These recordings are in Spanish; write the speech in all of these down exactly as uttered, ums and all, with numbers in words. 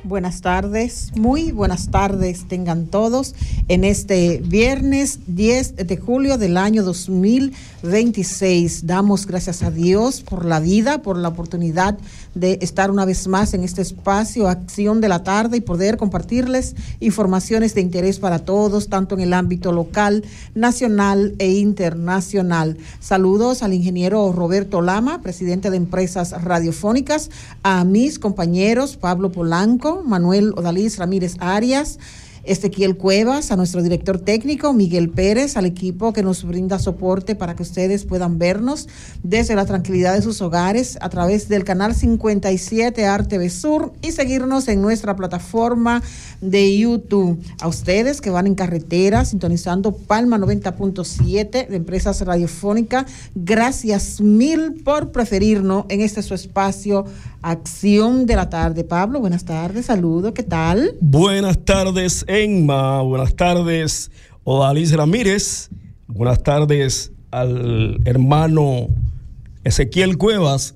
Buenas tardes, muy buenas tardes tengan todos en este viernes diez de julio del año dos mil veintiséis. Damos gracias a Dios por la vida, por la oportunidad de estar una vez más en este espacio, Acción de la Tarde, y poder compartirles informaciones de interés para todos, tanto en el ámbito local, nacional e internacional. Saludos al ingeniero Roberto Lama, presidente de Empresas Radiofónicas, a mis compañeros Pablo Polanco, Manuel Odalís Ramírez Arias, Ezequiel Cuevas, a nuestro director técnico Miguel Pérez, al equipo que nos brinda soporte para que ustedes puedan vernos desde la tranquilidad de sus hogares a través del canal cincuenta y siete A R T V Sur y seguirnos en nuestra plataforma de YouTube. A ustedes que van en carretera sintonizando Palma noventa punto siete de Empresas Radiofónicas, gracias mil por preferirnos en este su espacio Acción de la Tarde. Pablo, buenas tardes, saludos, ¿qué tal? Buenas tardes, Emma, buenas tardes, Odalís Ramírez, buenas tardes al hermano Ezequiel Cuevas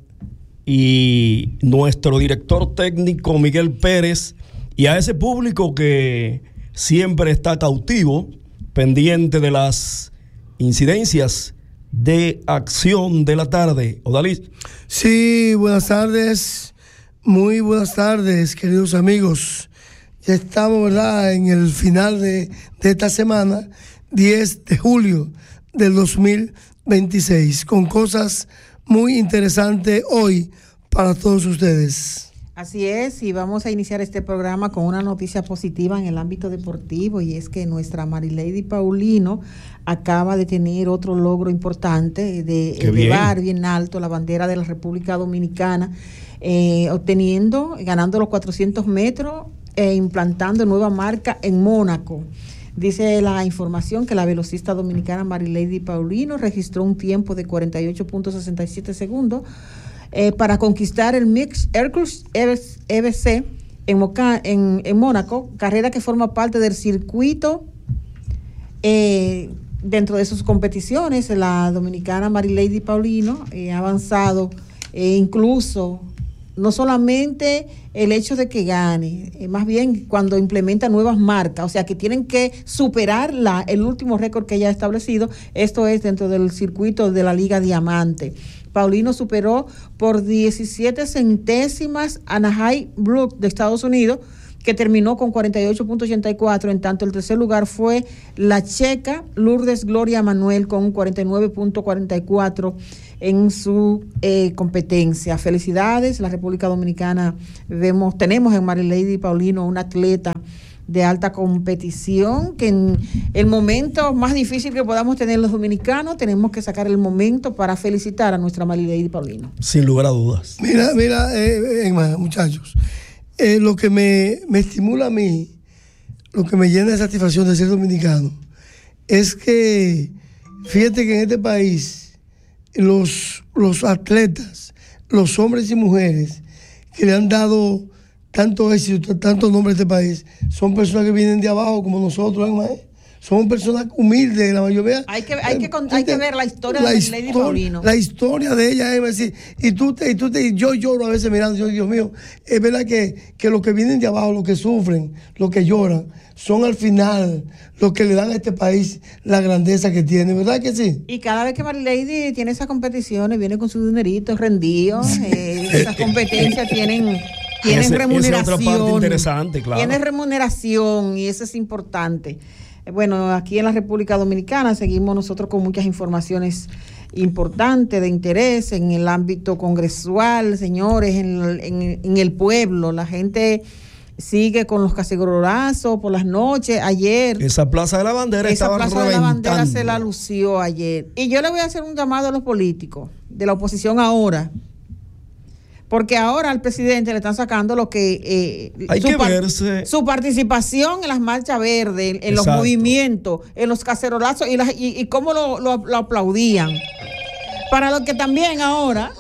y nuestro director técnico Miguel Pérez, y a ese público que siempre está cautivo, pendiente de las incidencias de Acción de la Tarde. Odalís. Sí, buenas tardes, muy buenas tardes, queridos amigos. Ya estamos, ¿verdad?, en el final de, de esta semana, diez de julio del dos mil veintiséis, con cosas muy interesantes hoy para todos ustedes. Así es, y vamos a iniciar este programa con una noticia positiva en el ámbito deportivo, y es que nuestra Marilady Paulino acaba de tener otro logro importante de Qué elevar bien. bien alto la bandera de la República Dominicana, eh, obteniendo, ganando los cuatrocientos metros e implantando nueva marca en Mónaco. Dice la información que la velocista dominicana Marilady Paulino registró un tiempo de cuarenta y ocho punto sesenta y siete segundos eh, para conquistar el Mix Hercules E B C en, Moca, en, en Mónaco, carrera que forma parte del circuito. Eh, dentro de sus competiciones, la dominicana Marilady Paulino eh, ha avanzado eh, incluso no solamente el hecho de que gane, eh, más bien cuando implementa nuevas marcas, o sea que tienen que superar la, el último récord que ella ha establecido. Esto es dentro del circuito de la Liga Diamante. Paulino superó por diecisiete centésimas a Nahai Brook de Estados Unidos, que terminó con cuarenta y ocho punto ochenta y cuatro, en tanto el tercer lugar fue la checa Lourdes Gloria Manuel con cuarenta y nueve punto cuarenta y cuatro en su eh, competencia. Felicidades, la República Dominicana, vemos, tenemos en Marilady Paulino una atleta de alta competición, que en el momento más difícil que podamos tener los dominicanos, tenemos que sacar el momento para felicitar a nuestra Marilady Paulino. Sin lugar a dudas. Mira, mira, eh, eh, muchachos, eh, lo que me, me estimula a mí, lo que me llena de satisfacción de ser dominicano, es que, fíjate que en este país, los, los atletas, los hombres y mujeres que le han dado tanto éxito, tanto nombre a este país, son personas que vienen de abajo como nosotros, ¿eh? Son personas humildes, la mayoría. Hay que, hay que, hay que ver la historia la de Marilady histor- Paulino. La historia de ella, es decir, y tú te, y tú te, y yo lloro a veces mirando, yo, Dios mío, es verdad que, que los que vienen de abajo, los que sufren, los que lloran, son al final los que le dan a este país la grandeza que tiene, ¿verdad que sí? Y cada vez que Marilady tiene esas competiciones, viene con su dinerito rendido, eh, esas competencias tienen... Tienen ese, remuneración. Esa es otra parte interesante, claro. Tiene remuneración y eso es importante. Bueno, aquí en la República Dominicana seguimos nosotros con muchas informaciones importantes de interés en el ámbito congresual, señores, en, en, en el pueblo. La gente sigue con los cacerolazos por las noches. Ayer esa Plaza de la Bandera esa estaba Plaza reventando. de la Bandera se la lució ayer. Y yo le voy a hacer un llamado a los políticos de la oposición ahora, porque ahora al presidente le están sacando lo que eh, hay su, que par- verse. su participación en las marchas verdes, en Exacto. los movimientos, en los cacerolazos y, las, y, y cómo lo, lo, lo aplaudían. Para los que también ahora,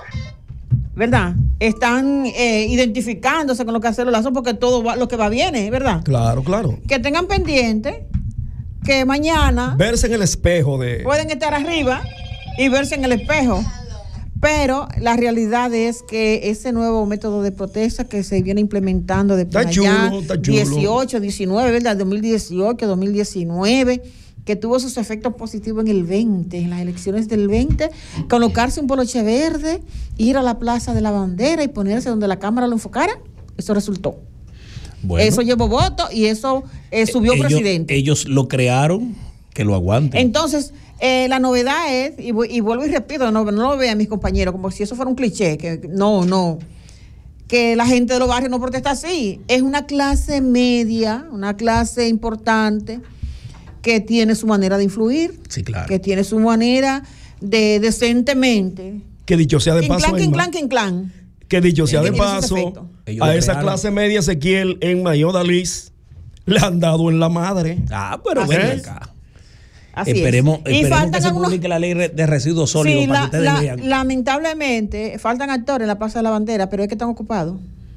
¿verdad?, están eh, identificándose con los cacerolazos, porque todo va, lo que va viene, ¿verdad? Claro, claro. Que tengan pendiente que mañana verse en el espejo de pueden estar arriba y verse en el espejo. Pero la realidad es que ese nuevo método de protesta que se viene implementando después de allá, dieciocho, diecinueve, ¿verdad? dos mil dieciocho, dos mil diecinueve, que tuvo sus efectos positivos en el veinte, en las elecciones del veinte, colocarse un poloche verde, ir a la Plaza de la Bandera y ponerse donde la cámara lo enfocara, eso resultó. Bueno, eso llevó votos y eso eh, subió ellos, presidente. Ellos lo crearon, que lo aguanten. Entonces, eh, la novedad es, y, y vuelvo y repito, no, no lo vean mis compañeros como si eso fuera un cliché, que no, no, que la gente de los barrios no protesta así. Es una clase media, una clase importante, que tiene su manera de influir, sí, claro, que tiene su manera de decentemente. Que dicho sea de paso, clan, clan, clan, clan. Que dicho sea de paso, a esa clase media, Ezequiel, en Mayodalís, le han dado en la madre. Ah, pero ven acá. Así esperemos, es. esperemos faltan que se algunos, publique la ley de residuos sólidos sí, para la, que ustedes la, vean. Lamentablemente, faltan actores en la Plaza de la Bandera, pero es que están ocupados.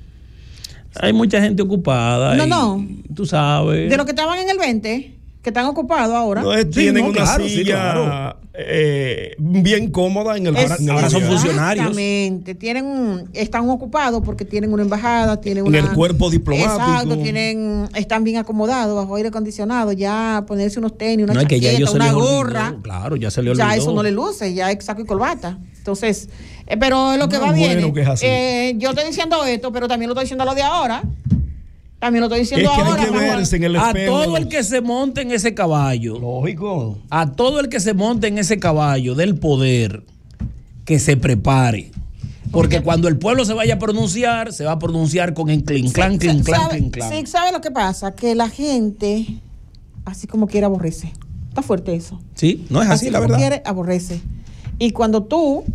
Hay mucha gente ocupada. No, y, no. Tú sabes. De los que estaban en el veinte, que están ocupados ahora. No, es, tienen sí, no, una claro, silla sí, claro. eh, bien cómoda en el Ahora, en ahora el son funcionarios. Exactamente. Tienen un, están ocupados porque tienen una embajada, tienen una, en el cuerpo diplomático. Exacto, tienen, están bien acomodados bajo aire acondicionado. Ya ponerse unos tenis, una no, chaqueta, que ya una gorra. Olvidó, claro, ya se le olvidó. Ya eso no le luce, ya es saco y corbata. Entonces, eh, pero lo que no, va bien. Bueno que es así. Eh, yo estoy diciendo esto, pero también lo estoy diciendo lo de ahora. También lo estoy diciendo es que ahora. Hay que verse en el a espejo. todo el que se monte en ese caballo. Lógico. A todo el que se monte en ese caballo del poder, que se prepare. Porque cuando el pueblo se vaya a pronunciar, se va a pronunciar con el clink, clan, clink, clan, clink, clan. Sí, ¿sabe lo que pasa? Que la gente, así como quiere, aborrece. Está fuerte eso. Sí, no es así, así la como verdad. quiere, aborrece. Y cuando tú,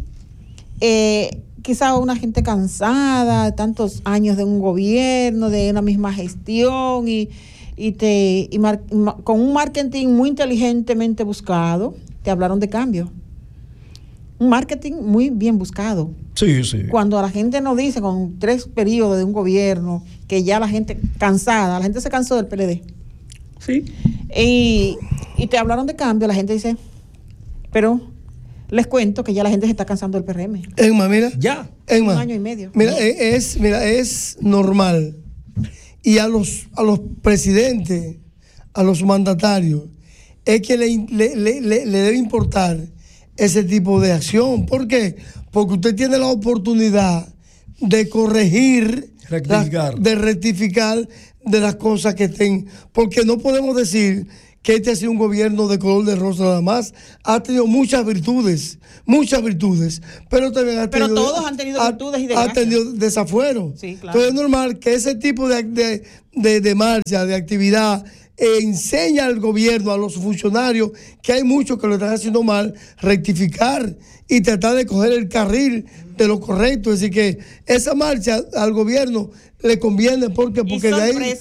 eh, quizá una gente cansada de tantos años de un gobierno, de una misma gestión y, y, te, y mar, con un marketing muy inteligentemente buscado, te hablaron de cambio. Un marketing muy bien buscado. Sí, sí. Cuando la gente nos dice con tres periodos de un gobierno que ya la gente cansada, la gente se cansó del P L D. Sí. Y, y te hablaron de cambio, la gente dice, pero les cuento que ya la gente se está cansando del P R M. Emma, mira. Ya. Emma, un año y medio. Mira, no. es, mira, es normal. Y a los, a los presidentes, a los mandatarios, es que le, le, le, le, le debe importar ese tipo de acción. ¿Por qué? Porque usted tiene la oportunidad de corregir, rectificar. La, de rectificar de las cosas que estén. Porque no podemos decir que este ha sido un gobierno de color de rosa nada más. Ha tenido muchas virtudes, muchas virtudes, pero también ha tenido... Pero todos han tenido virtudes y desgracias. Ha tenido desafuero. Sí, claro. Entonces es normal que ese tipo de, de, de, de marcha, de actividad, eh, enseña al gobierno, a los funcionarios, que hay muchos que lo están haciendo mal, rectificar y tratar de coger el carril de lo correcto. Es decir, que esa marcha al gobierno le conviene porque, porque de ahí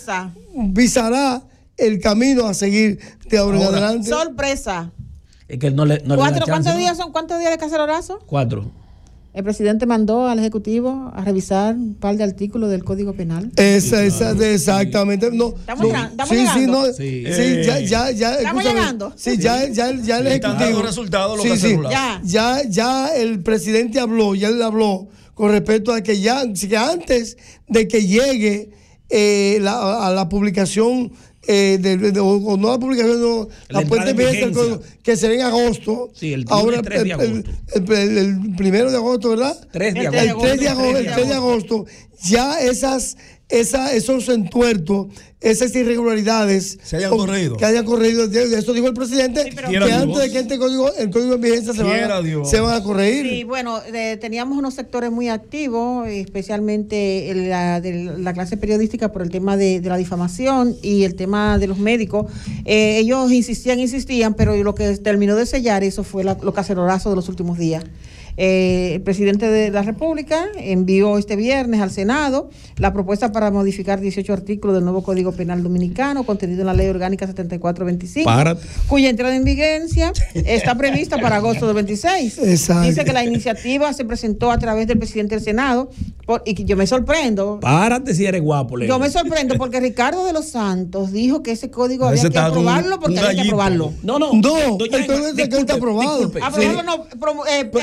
pisará el camino a seguir de ahora, ahora en adelante. Sorpresa. Es que no le, no ¿Cuatro, le da chance, ¿Cuántos ¿no? días son? ¿Cuántos días de cacerolazo? Cuatro. El presidente mandó al Ejecutivo a revisar un par de artículos del Código Penal. Esa, esa, exactamente. No, ¿Estamos, no, llegando, estamos sí, llegando? sí, no, Sí. sí, Eh, ya, ya, ya. ¿Estamos escúchame. llegando? Sí, ya, ya, ya el Están Ejecutivo. dando resultados los sí, sí, cacerolazos. Ya. ya, ya el presidente habló, ya él habló con respecto a que ya, que antes de que llegue eh, la, a la publicación. Eh, de, de, o no la publicación, no, la, la puesta en vigencia, que será en agosto. Sí, el ahora tres de agosto. El, el, el, el primero de agosto, ¿verdad? tres de El agosto. tres de agosto, el tres de agosto, ya esas, esa, esos entuertos, esas irregularidades se hayan corregido. Que hayan corregido. Eso dijo el presidente, sí, que Dios. antes de que este código, el código de vigencia se van, se van a corregir. Sí, bueno, eh, teníamos unos sectores muy activos, especialmente la, de la clase periodística por el tema de, de la difamación y el tema de los médicos. Eh, ellos insistían, insistían, pero lo que terminó de sellar eso fue la, los cacerolazos de los últimos días. Eh, el presidente de la República envió este viernes al Senado la propuesta para modificar dieciocho artículos del nuevo Código Penal Dominicano contenido en la Ley Orgánica setenta y cuatro veinticinco, Párate. cuya entrada en vigencia está prevista para agosto del veintiséis. Exacto. Dice que la iniciativa se presentó a través del presidente del Senado por, y que yo me sorprendo. Párate si eres guapo, Leo. Yo me sorprendo porque Ricardo de los Santos dijo que ese código había ese que aprobarlo porque había que aprobarlo. No, no. No, Doña el código está aprobado. Disculpe. Aprobarlo no, pro, eh, entrar en vigencia.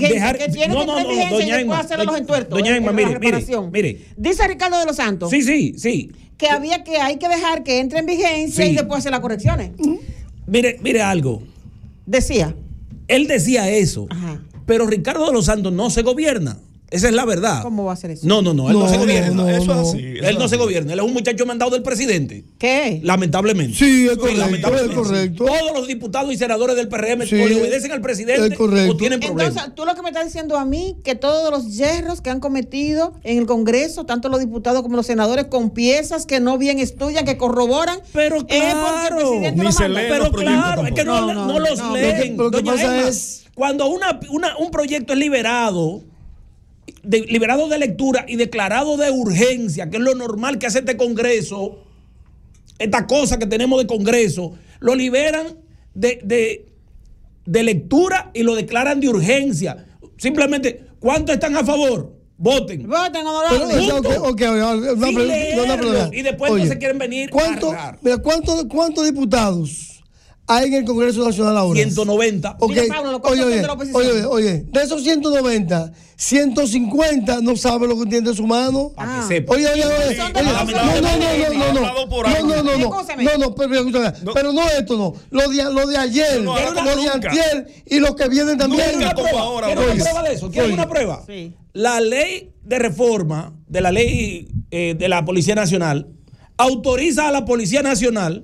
vigencia, dejar, que tiene no, que no, entrar en no, vigencia doña y después Emma, hacer doña, los entuertos. doña en- Emma, en mire, la mire, reparación. mire. Dice Ricardo de los Santos Sí, sí, sí. que había que hay que dejar que entre en vigencia Sí. y después hacer las correcciones. Mire, mire algo. Decía. Él decía eso, Ajá. pero Ricardo de los Santos no se gobierna. Esa es la verdad. ¿Cómo va a ser eso? No, no, no, él no, No, se no, gobierna. no, Eso no. es así. Él eso no es se así. gobierna, él es un muchacho mandado del presidente. ¿Qué? Lamentablemente. Sí, es correcto, lamentablemente. es correcto. Todos los diputados y senadores del P R M Sí, o le obedecen al presidente es correcto. o tienen problemas. Entonces, tú lo que me estás diciendo a mí, que todos los yerros que han cometido en el Congreso, tanto los diputados como los senadores, con piezas que no bien estudian, que corroboran, Pero es porque el claro. presidente Ni lo se manda. leen Pero los proyectos claro, es que no, tampoco. no, No, no, los no. leen. Lo que Doña pasa Emma, es- cuando una, una- un proyecto es liberado, de- liberado de lectura y declarado de urgencia, que es lo normal que hace este Congreso, esta cosa que tenemos de Congreso, lo liberan de, de, de lectura y lo declaran de urgencia. Simplemente, ¿cuántos están a favor? Voten. Voten, Pero, honorable. o sea, ok, ok, ok, una Sin pre- leerlo, una pregunta. y después Oye, entonces quieren venir a ¿cuánto, arreglar. mira, ¿cuántos, ¿cuántos diputados hay en el Congreso Nacional ahora? ciento noventa. Ok, Mira, Pablo, lo oye, cortas oye, de la oposición. oye, oye, de esos ciento noventa, ciento cincuenta no sabe lo que tiene en su mano. Para Ah. que sepa. Oye, oye, oye, Son oye, de no, los no, no, no, no, no, hablado por no, algo. no, no, no, Escúchame. no, no, pero, escúchame, No. pero no esto, no, lo de, lo de ayer, No, lo no, de nunca. antier y los que vienen también. ¿Quieren una como prueba? ahora, ¿Quieren una oye. prueba de eso? ¿Quieren Oye. una prueba? Sí. La ley de reforma de la ley eh, de la Policía Nacional autoriza a la Policía Nacional,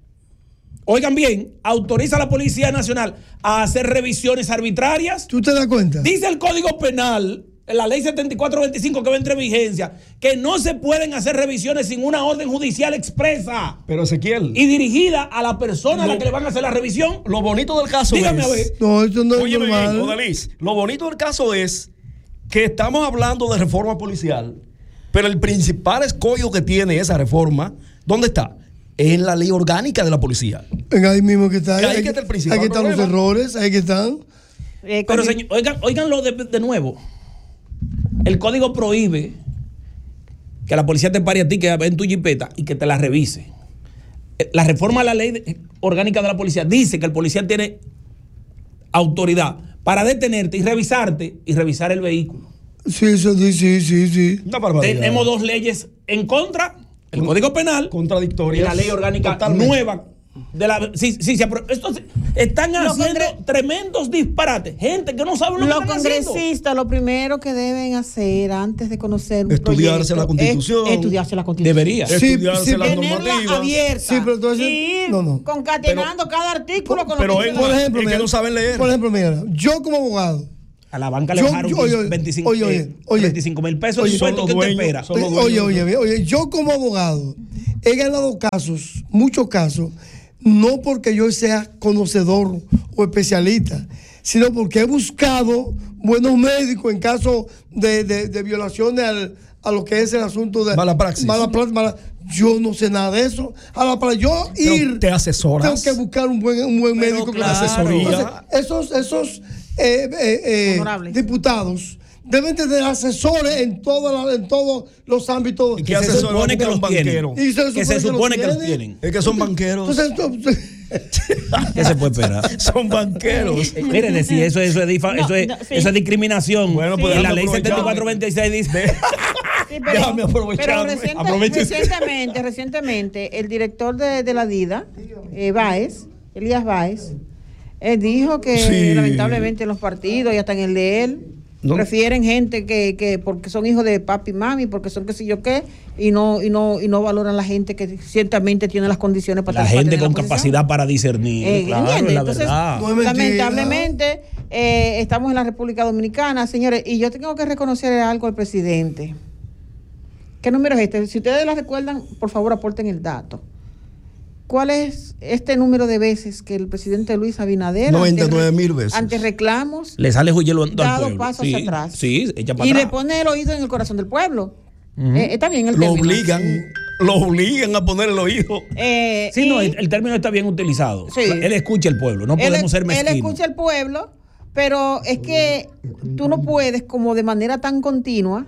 oigan bien, autoriza a la Policía Nacional a hacer revisiones arbitrarias. ¿Tú te das cuenta? Dice el Código Penal, en la ley setenta y cuatro veinticinco que va a entrar en vigencia, que no se pueden hacer revisiones sin una orden judicial expresa Pero Ezequiel, y dirigida a la persona a la Lo- que le van a hacer la revisión. lo bonito del caso Dígame es... a ver. No, esto no es Óyeme bien, normal. Odalis, lo bonito del caso es que estamos hablando de reforma policial, pero el principal escollo que tiene esa reforma, ¿dónde está? En la ley orgánica de la policía. Venga, ahí mismo que está. Ahí Hay que está el principal Ahí que están los problema. errores, ahí que están. Eh, Pero con- señor, oigan, oiganlo de, de nuevo. El código prohíbe que la policía te pare a ti, que va en tu jipeta y que te la revise. Eh, La reforma a la ley de- orgánica de la policía dice que el policía tiene autoridad para detenerte y revisarte y revisar el vehículo. Sí, eso sí, sí, sí, sí. Una barbaridad. Tenemos dos leyes en contra, el Código Penal y Contradictorias. la ley orgánica Totalmente. nueva. De la, sí, sí, se apro- esto se- están Los haciendo congre- tremendos disparates. Gente que no sabe lo que Los están haciendo. congresistas lo primero que deben hacer antes de conocer un Estudiarse proyecto la Constitución. es estudiarse la Constitución. Debería. Sí, Estudiarse sí, las Tenerla normativas. abierta. Sí, pero entonces- y ir no, no. concatenando cada artículo con pero lo que en- dice Por la- ejemplo, es que mira, no saben leer. Por ejemplo, mira, yo como abogado, A la banca le Yo- bajaron yo- oye, oye, veinticinco, oye, oye, eh, oye. veinticinco mil pesos Oye, de sueldo son que los te dueños, espera. son los oye, dueños. oye, oye, yo como abogado he ganado casos, muchos casos, no porque yo sea conocedor o especialista, sino porque he buscado buenos médicos en caso de, de, de violaciones al, a lo que es el asunto de Mala praxis. Mala praxis, mala- yo no sé nada de eso. Ahora, para yo Pero ir, te asesoras. tengo que buscar un buen, un buen Pero médico que me claro. asesore. Entonces, esos, esos eh, eh, eh, Honorables. diputados deben tener asesores en, toda la- en todos los ámbitos. ¿Y qué Que se asesor supone va que a los buscar un tienen. banquero? Y se Que se supone que los tienen. tienen. Es que son banqueros. Entonces, entonces, ¿Qué se puede esperar? Son banqueros. Eh, Mire, decir eso, eso, es, difa- No, eso, es, no, sí. eso es discriminación. Bueno, pues y la déjame ley aprovechar. setenta y cuatro veintiséis dice. Sí, pero, Déjame aprovecharme. pero reciente- Aproveche. recientemente, recientemente, el director de, de la DIDA, eh, Báez, Elías Báez, eh, dijo que Sí. lamentablemente en los partidos y hasta en el de él, No. prefieren gente que, que porque son hijos de papi y mami, porque son qué sé yo qué, y no, y no, y no valoran la gente que ciertamente tiene las condiciones para La para gente tener con la posición. capacidad para discernir. Eh, claro, ¿entiendes? es la Entonces, verdad. No es mentira. lamentablemente, eh, estamos en la República Dominicana, señores, y yo tengo que reconocer algo al presidente. ¿Qué número es este? Si ustedes la recuerdan, por favor aporten el dato. ¿Cuál es este número de veces que el presidente Luis Abinader, noventa y ante- nueve mil veces. ante reclamos, Le sale huyendo al dado pueblo. paso sí, hacia atrás? Sí, echa para y atrás. le pone el oído en el corazón del pueblo. Ujú. Eh, está bien el Lo término. obligan, lo obligan a poner el oído. Eh, Sí, y no, el, el término está bien utilizado. Sí. Él escucha al pueblo, no él, podemos ser él mezquinos. escucha al pueblo, pero es que tú no puedes como de manera tan continua,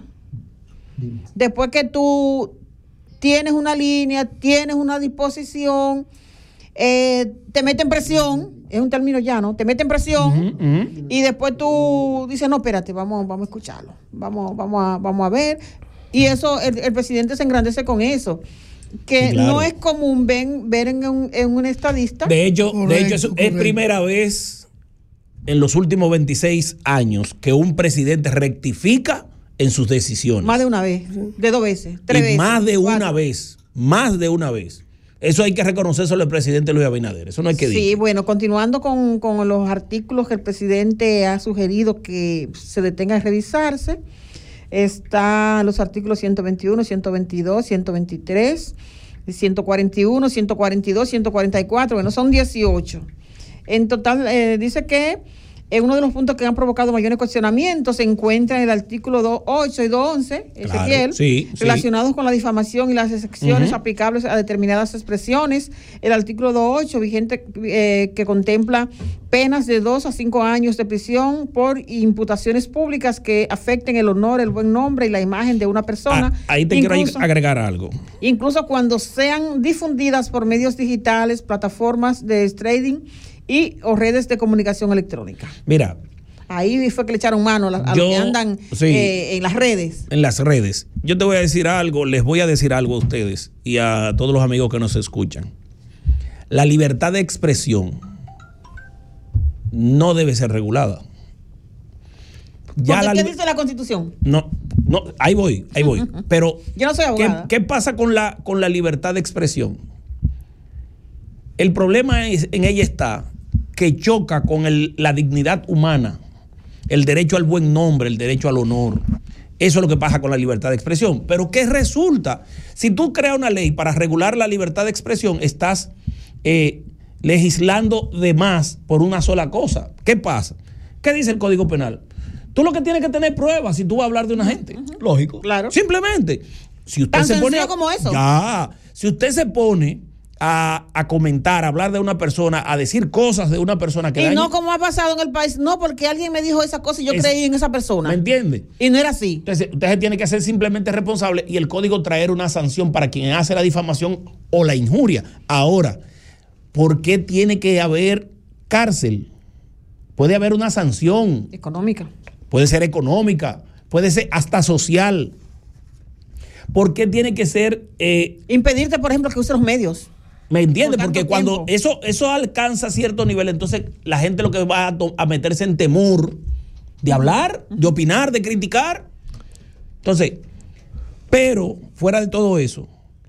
después que tú tienes una línea, tienes una disposición eh, te meten presión, es un término llano, te meten presión uh-huh, uh-huh. y después tú dices, no, espérate, vamos, vamos a escucharlo, vamos, vamos, a, vamos a ver. Y eso, el, el presidente se engrandece con eso. Que sí, claro. No es común ven, ver en un, en un estadista. De hecho, correcto, de hecho es, es primera vez en los últimos veintiséis años que un presidente rectifica en sus decisiones. Más de una vez, de dos veces, tres y veces. Más de cuatro. una vez, más de una vez. Eso hay que reconocerlo al presidente Luis Abinader, eso no hay que decir. Sí, bueno, continuando con, con los artículos que el presidente ha sugerido que se detenga a revisarse. Están los artículos ciento veintiuno, ciento veintidós, ciento veintitrés, ciento cuarenta y uno, ciento cuarenta y dos, ciento cuarenta y cuatro, bueno, son dieciocho. En total, eh, dice que eh, uno de los puntos que han provocado mayores cuestionamientos se encuentra en el artículo dos punto ocho y dos punto once, Ezequiel, claro, sí, relacionados sí. con la difamación y las excepciones uh-huh. aplicables a determinadas expresiones. El artículo dos punto ocho, vigente, eh, que contempla penas de dos a cinco años de prisión por imputaciones públicas que afecten el honor, el buen nombre y la imagen de una persona. Ah, ahí te incluso, quiero agregar algo. Incluso cuando sean difundidas por medios digitales, plataformas de trading y o redes de comunicación electrónica. Mira. Ahí fue que le echaron mano a, a yo, los que andan sí, eh, en las redes. En las redes. Yo te voy a decir algo, les voy a decir algo a ustedes y a todos los amigos que nos escuchan. La libertad de expresión no debe ser regulada. Ya la, ¿qué dice la Constitución? No, no, ahí voy, ahí voy. Pero yo no soy abogada. ¿qué, qué pasa con la, con la libertad de expresión? El problema es, en ella está que choca con el, la dignidad humana, el derecho al buen nombre, el derecho al honor. Eso es lo que pasa con la libertad de expresión. Pero ¿qué resulta? Si tú creas una ley para regular la libertad de expresión, estás eh, legislando de más por una sola cosa. ¿Qué pasa? ¿Qué dice el Código Penal? Tú lo que tienes que tener pruebas si tú vas a hablar de una gente. Uh-huh. Lógico. Claro. Simplemente. Si usted ¿Tan se pone sencillo a, como eso? Ya. Si usted se pone a, a comentar, a hablar de una persona, a decir cosas de una persona que y dañe, no como ha pasado en el país, no porque alguien me dijo esa cosa y yo es, creí en esa persona. ¿Me entiende? Y no era así. Entonces, usted se tiene que ser simplemente responsable y el código traer una sanción para quien hace la difamación o la injuria. Ahora, ¿por qué tiene que haber cárcel? Puede haber una sanción. Económica. Puede ser económica, puede ser hasta social. ¿Por qué tiene que ser... Eh, impedirte, por ejemplo, que use los medios? ¿Me entiendes? Por Porque cuando eso, eso alcanza cierto nivel, entonces la gente lo que va a, to- a meterse en temor de hablar, de opinar, de criticar. Entonces, pero fuera de todo eso,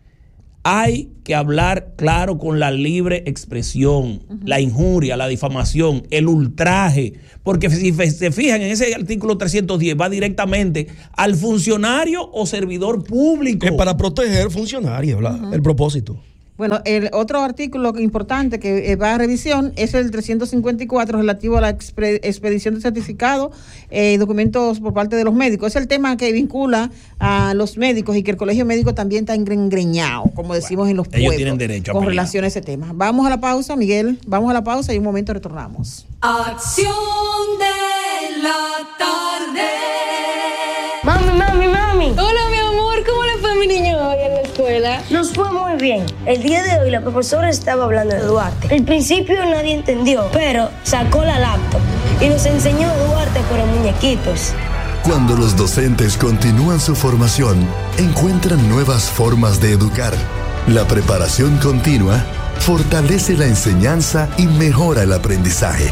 hay que hablar claro con la libre expresión, uh-huh. la injuria, la difamación, el ultraje, porque si se fijan en ese artículo trescientos diez va directamente al funcionario o servidor público. Es para proteger funcionarios, uh-huh. el propósito. Bueno, el otro artículo importante que va a revisión es el trescientos cincuenta y cuatro relativo a la expre- expedición de certificados y eh, documentos por parte de los médicos. Es el tema que vincula a los médicos y que el colegio médico también está engreñado, como decimos bueno, en los pueblos. Ellos tienen derecho a con pelear. relación a ese tema. Vamos a la pausa, Miguel. Vamos a la pausa y un momento retornamos. Acción de la tarde. Mami, mami, mami. Hola, mi amor. ¿Cómo le fue a mi niño hoy en la escuela? Nos fue muy bien. El día de hoy la profesora estaba hablando de Duarte. Al principio nadie entendió, pero sacó la laptop y nos enseñó Duarte pero muñequitos. Cuando los docentes continúan su formación, encuentran nuevas formas de educar. La preparación continua fortalece la enseñanza y mejora el aprendizaje.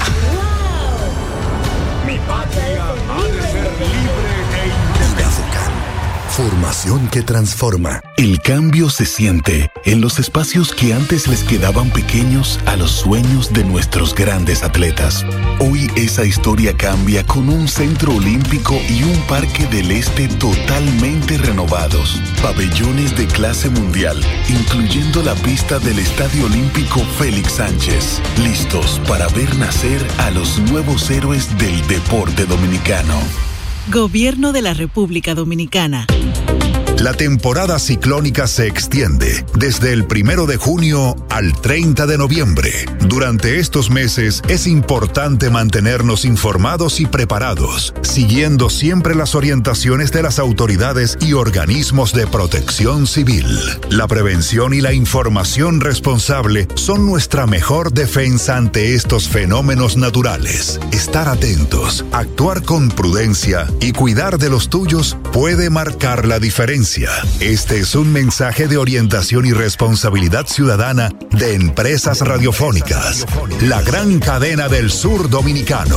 Mi patria ha de ser libre e independiente. Formación que transforma. El cambio se siente en los espacios que antes les quedaban pequeños a los sueños de nuestros grandes atletas. Hoy esa historia cambia con un centro olímpico y un parque del este totalmente renovados. Pabellones de clase mundial, incluyendo la pista del Estadio Olímpico Félix Sánchez. Listos para ver nacer a los nuevos héroes del deporte dominicano. Gobierno de la República Dominicana. La temporada ciclónica se extiende desde el primero de junio al treinta de noviembre. Durante estos meses es importante mantenernos informados y preparados, siguiendo siempre las orientaciones de las autoridades y organismos de protección civil. La prevención y la información responsable son nuestra mejor defensa ante estos fenómenos naturales. Estar atentos, actuar con prudencia y cuidar de los tuyos puede marcar la diferencia. Este es un mensaje de orientación y responsabilidad ciudadana de Empresas Radiofónicas, la gran cadena del sur dominicano.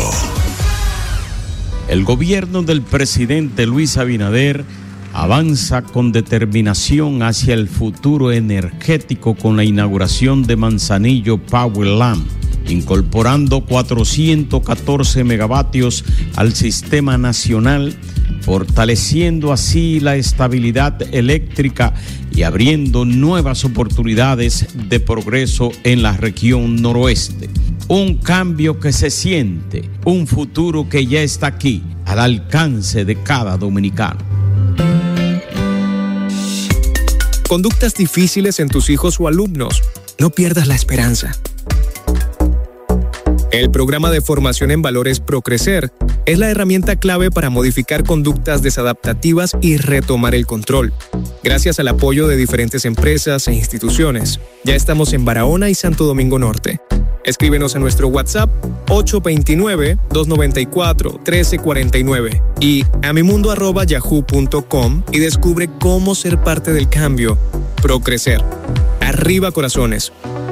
El gobierno del presidente Luis Abinader avanza con determinación hacia el futuro energético con la inauguración de Manzanillo Powerland, incorporando cuatrocientos catorce megavatios al sistema nacional, fortaleciendo así la estabilidad eléctrica y abriendo nuevas oportunidades de progreso en la región noroeste. Un cambio que se siente, un futuro que ya está aquí, al alcance de cada dominicano. Conductas difíciles en tus hijos o alumnos. No pierdas la esperanza. El programa de formación en valores ProCrecer es la herramienta clave para modificar conductas desadaptativas y retomar el control. Gracias al apoyo de diferentes empresas e instituciones, ya estamos en Barahona y Santo Domingo Norte. Escríbenos a nuestro WhatsApp ocho dos nueve, dos nueve cuatro, uno tres cuatro nueve y a mimundo arroba yahoo punto com y descubre cómo ser parte del cambio. ProCrecer. Arriba corazones.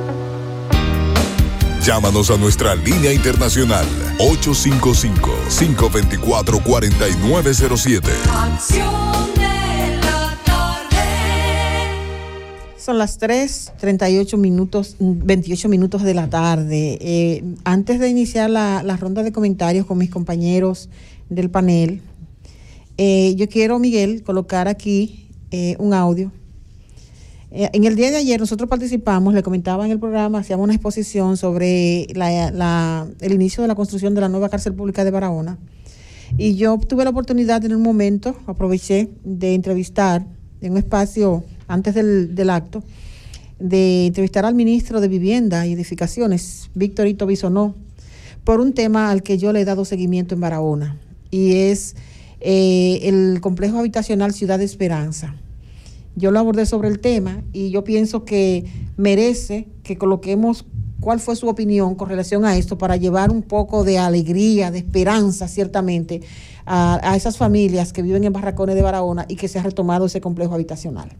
Llámanos a nuestra línea internacional ocho cinco cinco, cinco dos cuatro, cuatro nueve cero siete. Acción de la tarde. Son las tres treinta y ocho minutos, veintiocho minutos de la tarde. Eh, antes de iniciar la, la ronda de comentarios con mis compañeros del panel, eh, yo quiero, Miguel, colocar aquí eh, un audio. En el día de ayer nosotros participamos, le comentaba en el programa, hacíamos una exposición sobre la, la, el inicio de la construcción de la nueva cárcel pública de Barahona. Y yo tuve la oportunidad en un momento, aproveché de entrevistar en un espacio antes del, del acto, de entrevistar al ministro de Vivienda y Edificaciones, Víctor Ito Bisonó, por un tema al que yo le he dado seguimiento en Barahona, y es eh, el complejo habitacional Ciudad de Esperanza. Yo lo abordé sobre el tema y yo pienso que merece que coloquemos cuál fue su opinión con relación a esto para llevar un poco de alegría, de esperanza, ciertamente, a, a esas familias que viven en barracones de Barahona y que se ha retomado ese complejo habitacional.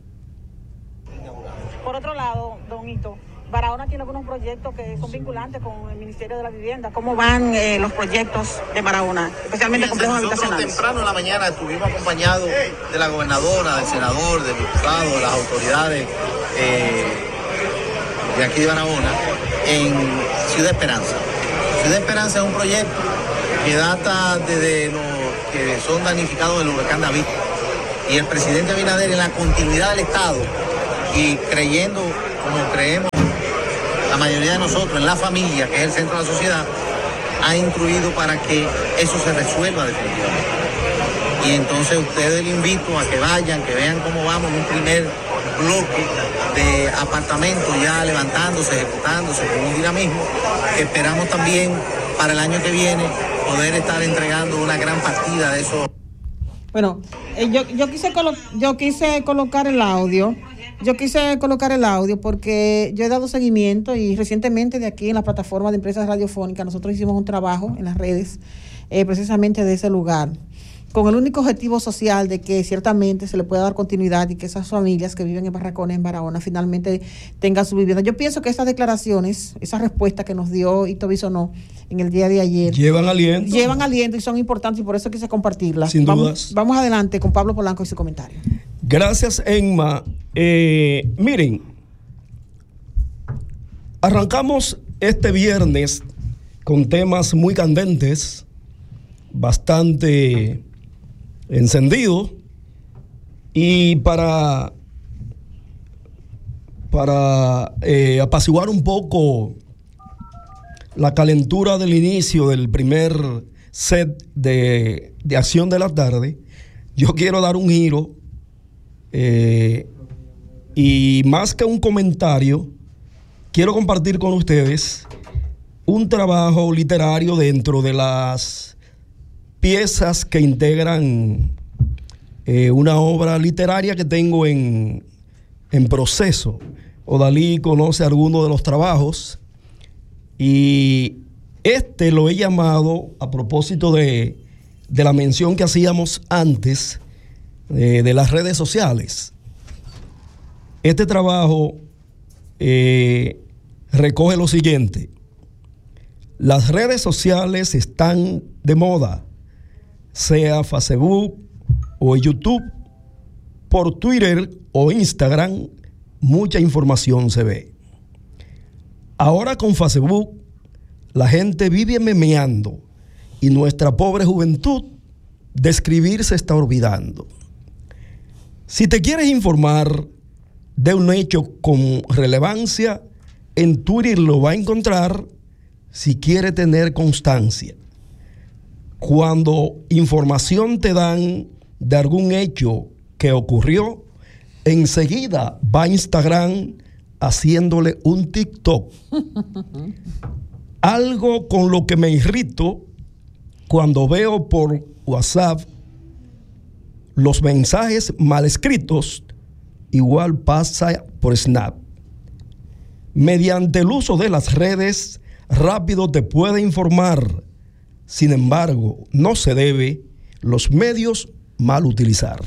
Por otro lado, don Ito, Barahona tiene algunos proyectos que son vinculantes con el Ministerio de la Vivienda. ¿Cómo van eh, los proyectos de Barahona, especialmente complejos habitacionales? Temprano en la mañana estuvimos acompañados de la gobernadora, del senador, del diputado, de las autoridades eh, de aquí de Barahona en Ciudad Esperanza. Ciudad Esperanza es un proyecto que data desde los que son damnificados del huracán David. Y el presidente Abinader, en la continuidad del Estado y creyendo, como creemos la mayoría de nosotros, en la familia, que es el centro de la sociedad, ha instruido para que eso se resuelva definitivamente. Y entonces ustedes les invito a que vayan, que vean cómo vamos en un primer bloque de apartamentos ya levantándose, ejecutándose con un dinamismo, que esperamos también para el año que viene poder estar entregando una gran partida de eso. Bueno, eh, yo, yo, quise colo- yo quise colocar el audio. Yo quise colocar el audio porque yo he dado seguimiento y recientemente de aquí en la plataforma de empresas radiofónicas nosotros hicimos un trabajo en las redes eh, precisamente de ese lugar, con el único objetivo social de que ciertamente se le pueda dar continuidad y que esas familias que viven en barracones en Barahona finalmente tengan su vivienda. Yo pienso que estas declaraciones, esa respuesta que nos dio Ito Bisonó en el día de ayer, llevan aliento. Llevan aliento y son importantes y por eso quise compartirlas. Sin vamos, dudas. Vamos adelante con Pablo Polanco y su comentario. Gracias, Enma. Eh, miren, arrancamos este viernes con temas muy candentes, bastante encendidos, y para, para eh, apaciguar un poco la calentura del inicio del primer set de, de acción de la tarde, yo quiero dar un giro Eh, y más que un comentario, quiero compartir con ustedes un trabajo literario dentro de las piezas que integran eh, una obra literaria que tengo en, en proceso. Odalí conoce algunos de los trabajos y este lo he llamado, a propósito de, de la mención que hacíamos antes eh, de las redes sociales. Este trabajo eh, recoge lo siguiente: las redes sociales están de moda, sea Facebook o YouTube, por Twitter o Instagram, mucha información se ve. Ahora con Facebook, la gente vive memeando y nuestra pobre juventud de escribir se está olvidando. Si te quieres informar de un hecho con relevancia, en Twitter lo va a encontrar si quiere tener constancia. Cuando información te dan de algún hecho que ocurrió, enseguida va a Instagram haciéndole un TikTok. Algo con lo que me irrito cuando veo por WhatsApp los mensajes mal escritos, igual pasa por Snap. Mediante el uso de las redes, rápido te puede informar. Sin embargo, no se debe los medios mal utilizar.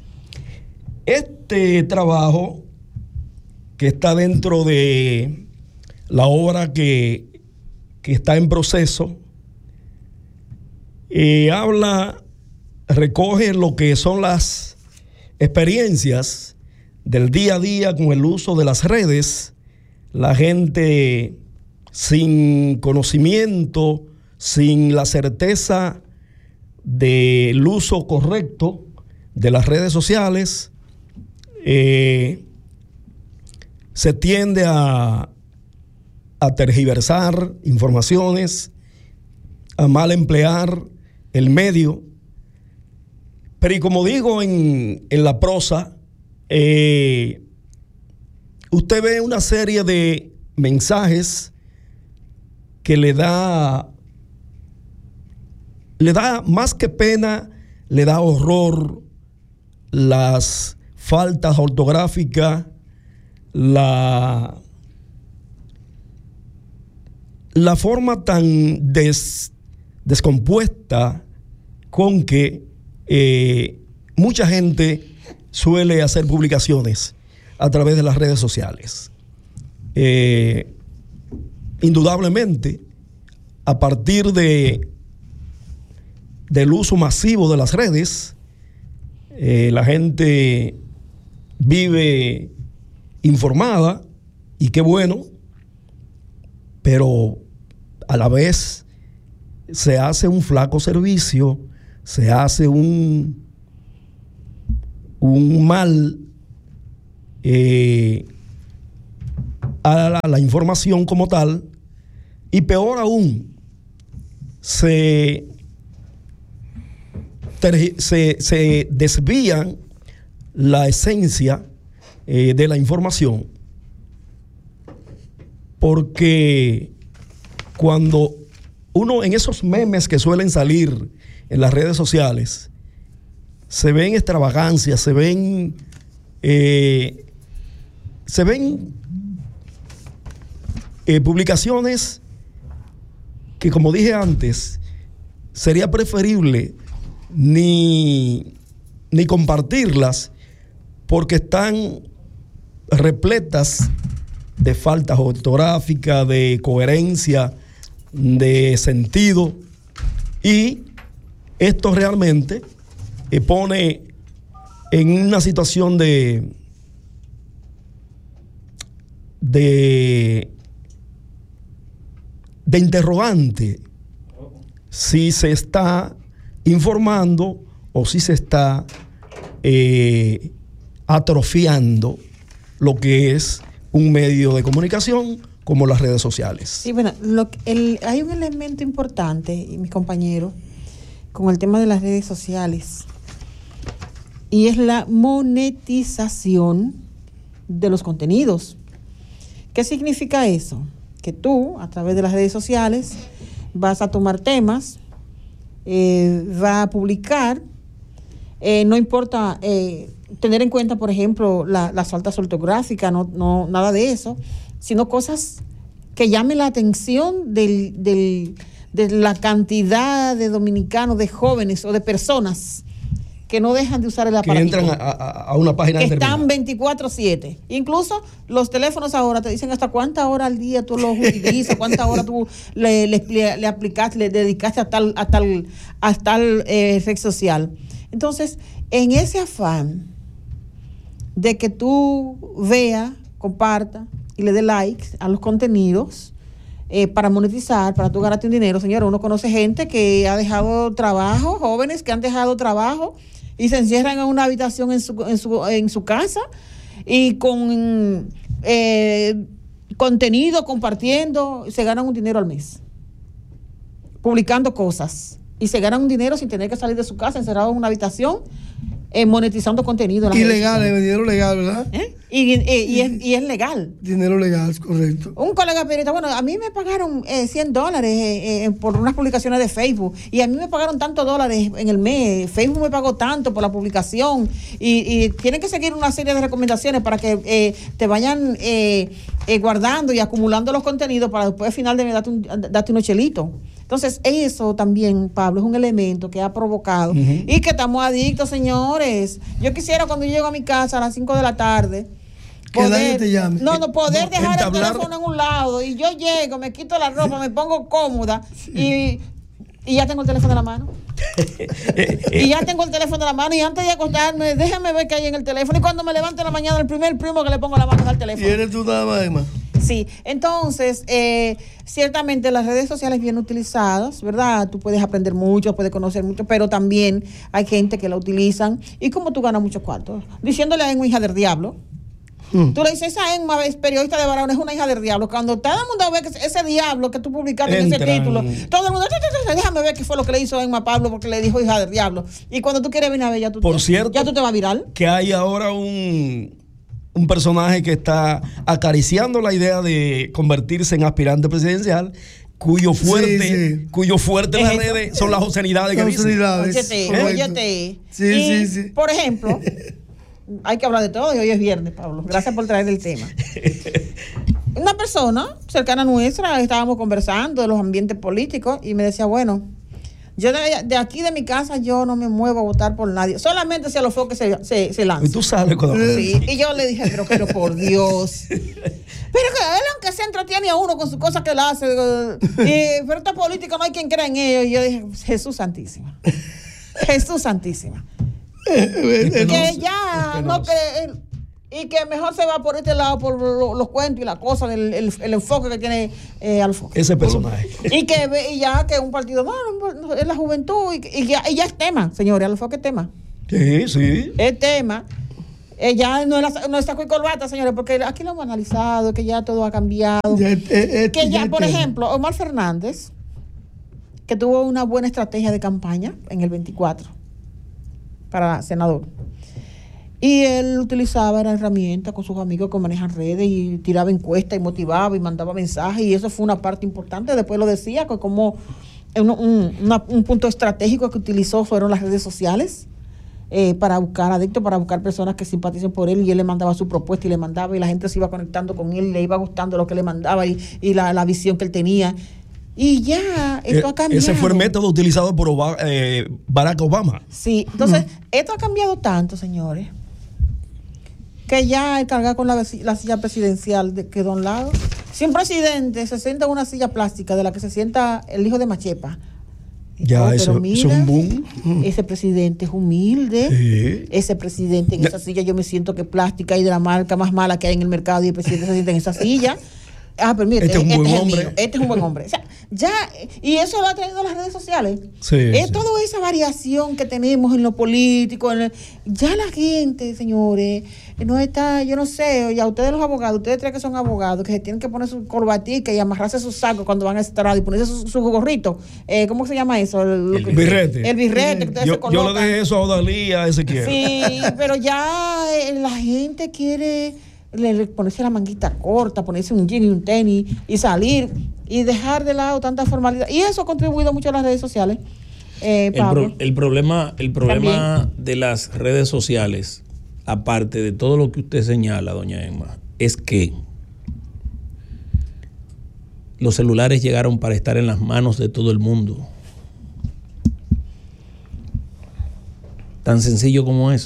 Este trabajo que está dentro de la obra que, que está en proceso, eh, habla, recoge lo que son las experiencias del día a día con el uso de las redes. La gente sin conocimiento, sin la certeza del uso correcto de las redes sociales, eh, se tiende a, a tergiversar informaciones, a mal emplear el medio. Pero y como digo en, en la prosa, eh, usted ve una serie de mensajes que le da, le da más que pena, le da horror las faltas ortográficas, la, la forma tan des, descompuesta con que eh, mucha gente suele hacer publicaciones a través de las redes sociales. Eh, indudablemente, a partir de del uso masivo de las redes, eh, la gente vive informada, y qué bueno, pero a la vez se hace un flaco servicio, se hace un, un mal eh, a la, la información como tal, y peor aún, se, se, se desvían la esencia eh, de la información, porque cuando uno en esos memes que suelen salir en las redes sociales, se ven extravagancias, se ven eh, se ven eh, publicaciones que, como dije antes, sería preferible ni, ni compartirlas, porque están repletas de faltas ortográficas, de coherencia, de sentido, y esto realmente eh, pone en una situación de de de interrogante si se está informando o si se está eh, atrofiando lo que es un medio de comunicación como las redes sociales. Sí, bueno, lo, el, hay un elemento importante, y mis compañeros, con el tema de las redes sociales, y es la monetización de los contenidos. ¿Qué significa eso? Que tú, a través de las redes sociales, vas a tomar temas, eh, vas a publicar, eh, no importa eh, tener en cuenta, por ejemplo, la, las faltas ortográficas, no, no, nada de eso, sino cosas que llamen la atención del, del, de la cantidad de dominicanos, de jóvenes o de personas que no dejan de usar el aparato. Que entran a, a, a una página que determinada. están veinticuatro siete. Incluso los teléfonos ahora te dicen hasta cuántas horas al día tú los utilizas, cuántas horas tú le, le, le, le aplicaste, le dedicaste a tal, a tal, a tal eh, red social. Entonces, en ese afán de que tú veas, compartas y le dé likes a los contenidos eh, para monetizar, para tú ganarte un dinero, señora, uno conoce gente que ha dejado trabajo, jóvenes que han dejado trabajo y se encierran en una habitación en su, en su, en su casa y con eh, contenido, compartiendo, se ganan un dinero al mes, publicando cosas, y se ganan un dinero sin tener que salir de su casa, encerrado en una habitación, eh, monetizando contenido. Ilegal, es dinero legal, ¿verdad? ¿Eh? Y, y, y, es, y es legal. Dinero legal, es correcto. Un colega periodista, bueno, a mí me pagaron eh, cien dólares eh, eh, por unas publicaciones de Facebook, y a mí me pagaron tantos dólares en el mes, Facebook me pagó tanto por la publicación, y, y tienen que seguir una serie de recomendaciones para que eh, te vayan eh, eh, guardando y acumulando los contenidos para después al final de darte, un, darte unos chelitos. Entonces, eso también, Pablo, es un elemento que ha provocado uh-huh. y que estamos adictos, señores. Yo quisiera cuando yo llego a mi casa a las cinco de la tarde, poder, te llame. No, no, poder dejar el teléfono en un lado y yo llego, me quito la ropa, me pongo cómoda y, y ya tengo el teléfono en la mano. y ya tengo el teléfono en la mano y antes de acostarme, déjame ver qué hay en el teléfono y cuando me levanto en la mañana, el primer primo que le pongo la mano es al teléfono. ¿Y eres tú nada más, Emma? Sí, entonces, eh, ciertamente las redes sociales bien utilizadas, ¿verdad? Tú puedes aprender mucho, puedes conocer mucho, pero también hay gente que la utilizan. ¿Y cómo tú ganas muchos cuartos? Diciéndole a Enma hija del diablo. Hmm. Tú le dices, esa Enma es periodista de Barahona, es una hija del diablo. Cuando todo el mundo ve que ese diablo que tú publicaste en ese título, todo el mundo, déjame ver qué fue lo que le hizo Enma a Pablo porque le dijo hija del diablo. Y cuando tú quieres venir a ver, ya tú, Por te, cierto, ya tú te vas a viral. Que hay ahora un... un personaje que está acariciando la idea de convertirse en aspirante presidencial, cuyo fuerte, sí, sí. cuyo fuerte en las redes son las obscenidades que dicen. Óyete, ¿Eh? óyete. Sí, y, sí, sí. Por ejemplo, hay que hablar de todo y hoy es viernes, Pablo. Gracias por traer el tema. Una persona cercana a nuestra, estábamos conversando de los ambientes políticos y me decía, bueno, yo de, de aquí de mi casa yo no me muevo a votar por nadie, solamente si a los foques se, se, se lanzan. Y tú sabes cuando... Sí, y yo le dije, pero, pero por Dios. Pero que él aunque se entretiene a uno con sus cosas que él hace, y, pero esta política no hay quien crea en ello. Y yo dije, Jesús Santísima. Jesús Santísima. que ya no cree... Y que mejor se va por este lado, por lo, los cuentos y las cosas, el, el, el enfoque que tiene eh, Alfonso. Ese personaje. Y que y ya que un partido, no, no, es la juventud, y, y, ya, y ya es tema, señores, Alfonso es tema. Sí, sí. Es tema. Eh, ya no es, no es saco y corbata, señores, porque aquí lo hemos analizado, que ya todo ha cambiado. Ya, eh, eh, que ya, ya por tema. Ejemplo, Omar Fernández, que tuvo una buena estrategia de campaña en el veinticuatro para senador. Y él utilizaba la herramienta con sus amigos que manejan redes y tiraba encuestas y motivaba y mandaba mensajes y eso fue una parte importante. Después lo decía, que como un, un, una, un punto estratégico que utilizó fueron las redes sociales eh, para buscar adictos, para buscar personas que simpaticen por él y él le mandaba su propuesta y le mandaba y la gente se iba conectando con él y le iba gustando lo que le mandaba y, y la, la visión que él tenía. Y ya, esto eh, ha cambiado. Ese fue el método utilizado por Obama, eh, Barack Obama. Sí, entonces, mm. esto ha cambiado tanto, señores, que ya el cargar con la, la silla presidencial de, quedó a un lado. Si un presidente se sienta en una silla plástica de la que se sienta el hijo de Machepa, ya, oh, eso, mira, eso es un boom. Ese presidente es humilde. Sí. Ese presidente en ya. esa silla yo me siento que plástica y de la marca más mala que hay en el mercado y el presidente se sienta en esa silla. Ah, pero mire, este es un este, buen este hombre. Es mío, este es un buen hombre. O sea, ya, y eso lo ha traído las redes sociales. Sí, es sí. toda esa variación que tenemos en lo político. En el, ya la gente, señores, no está, yo no sé, y a ustedes los abogados, ustedes creen que son abogados, que se tienen que poner su corbatica y amarrarse sus sacos cuando van a estrado y ponerse su, su gorrito. Eh, ¿Cómo se llama eso? El, el birrete. El birrete. Que ustedes yo, se colocan. yo le dejé eso a Odalí, a Ezequiel. Sí, pero ya eh, la gente quiere le, le ponerse la manguita corta, ponerse un jean y un tenis y salir y dejar de lado tanta formalidad. Y eso ha contribuido mucho a las redes sociales. Eh, el, pro, el problema, el problema de las redes sociales, aparte de todo lo que usted señala, doña Emma, es que los celulares llegaron para estar en las manos de todo el mundo. Tan sencillo como eso.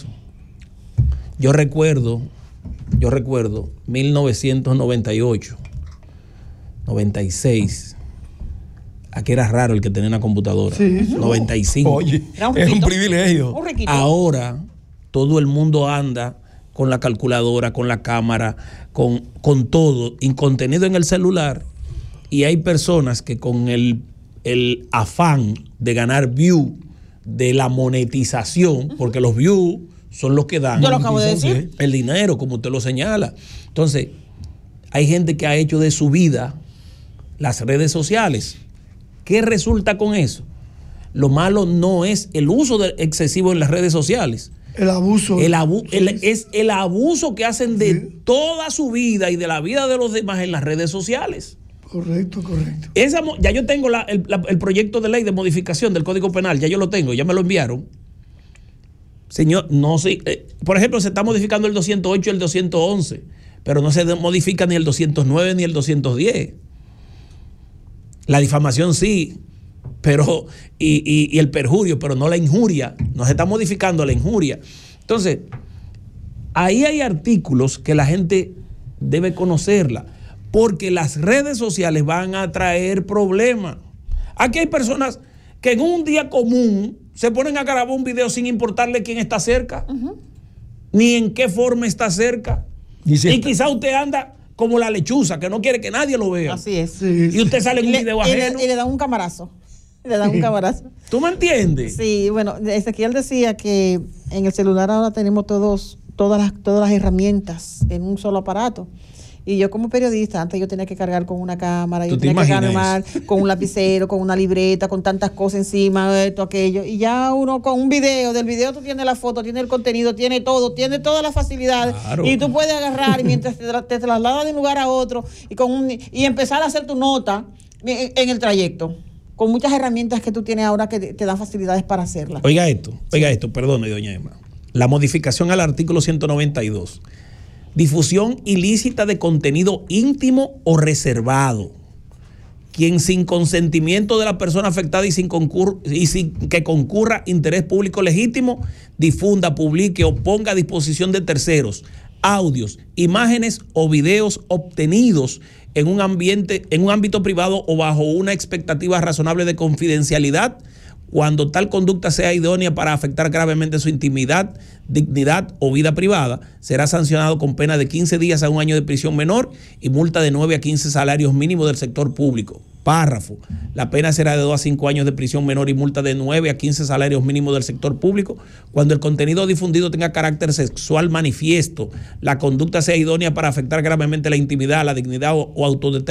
Yo recuerdo, yo recuerdo mil novecientos noventa y ocho, noventa y seis. Aquí era raro el que tenía una computadora. Sí. noventa y cinco. Oye, un es un privilegio. Un Ahora todo el mundo anda con la calculadora, con la cámara, con, con todo, y contenido en el celular. Y hay personas que con el, el afán de ganar view, de la monetización, porque los views son los que dan. Yo lo acabo de decir. El dinero, como usted lo señala. Entonces, hay gente que ha hecho de su vida las redes sociales. ¿Qué resulta con eso? Lo malo no es el uso de, excesivo en las redes sociales. El abuso. El abu, el, es el abuso que hacen de sí. toda su vida y de la vida de los demás en las redes sociales. Correcto, correcto. Esa, ya yo tengo la, el, la, el proyecto de ley de modificación del Código Penal, ya yo lo tengo, ya me lo enviaron. Señor, no sé, eh, por ejemplo, se está modificando el doscientos ocho y el doscientos once, pero no se modifica ni el doscientos nueve ni el doscientos diez. La difamación sí, pero y, y, y el perjurio, pero no la injuria. No se está modificando la injuria. Entonces, ahí hay artículos que la gente debe conocerla, porque las redes sociales van a traer problemas. Aquí hay personas que en un día común se ponen a grabar un video sin importarle quién está cerca, uh-huh. ni en qué forma está cerca. Y, si y está... quizá usted anda como la lechuza, que no quiere que nadie lo vea. Así es. Sí, sí. Y usted sale en un le, video y ajeno. Le, y le dan un camarazo. Le dan un camarazo. ¿Tú me entiendes? Sí, bueno, Ezequiel decía que en el celular ahora tenemos todos, todas las, todas las herramientas en un solo aparato. Y yo como periodista, antes yo tenía que cargar con una cámara, yo tenía que cargar con un lapicero, con una libreta, con tantas cosas encima, esto, aquello. Y ya uno con un video, del video tú tienes la foto, tienes el contenido, tienes todo, tienes todas las facilidades. Claro. Y tú puedes agarrar y mientras te, te trasladas de un lugar a otro y, con un, y empezar a hacer tu nota en, en el trayecto. Con muchas herramientas que tú tienes ahora que te, te dan facilidades para hacerlas. Oiga esto, oiga esto, perdone, doña Emma. La modificación al artículo ciento noventa y dos. Difusión ilícita de contenido íntimo o reservado. Quien sin consentimiento de la persona afectada y sin, concur- y sin que concurra interés público legítimo, difunda, publique o ponga a disposición de terceros audios, imágenes o videos obtenidos en un ambiente, en un ámbito privado o bajo una expectativa razonable de confidencialidad, cuando tal conducta sea idónea para afectar gravemente su intimidad, dignidad o vida privada, será sancionado con pena de quince días a un año de prisión menor y multa de nueve a quince salarios mínimos del sector público. Párrafo. La pena será de dos a cinco años de prisión menor y multa de nueve a quince salarios mínimos del sector público cuando el contenido difundido tenga carácter sexual manifiesto, la conducta sea idónea para afectar gravemente la intimidad, la dignidad o, o autodeterminación